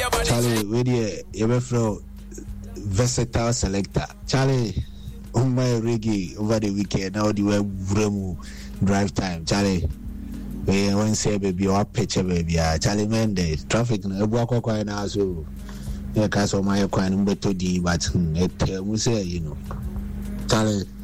Charlie, where you ever throw versatile selector? Charlie, on my reggae over the weekend. Now the way drive time. Charlie, we won't say baby or picture baby. Charlie, man, the traffic. I walk quite now so. Yeah, cause of my quite number 2D, but it say Charlie.